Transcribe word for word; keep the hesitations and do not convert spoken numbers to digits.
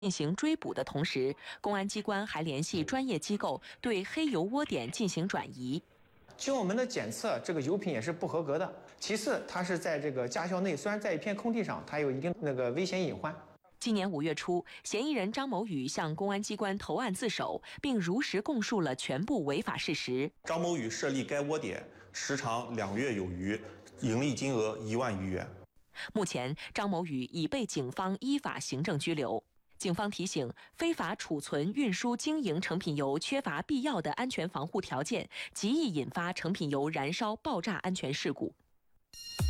进行追捕的同时，公安机关还联系专业机构对黑油窝点进行转移。 经我们的检测，这个油品也是不合格的。其次，它是在这个驾校内，虽然在一片空地上，它有一定那个危险隐患。 今年五月初，嫌疑人张某宇向公安机关投案自首，并如实供述了全部违法事实。 张某宇设立该窝点时长两月有余，盈利金额一万余元。 目前，张某宇已被警方依法行政拘留。警方提醒，非法储存、运输、经营成品油缺乏必要的安全防护条件，极易引发成品油燃烧爆炸安全事故。